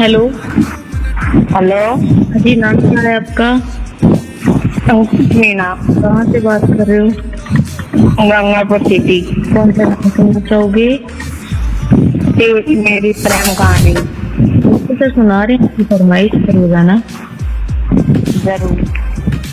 Hello. Hello जी, नाम क्या है आपका? मीना, कहाँ से बात कर रहे हो? गंगापुर सिटी। कौन सा गाना सुनना चाहोगे? मेरी प्रेम कहानी। तो सुना रहे हैं, फरमाइश करो गाना। जरूर।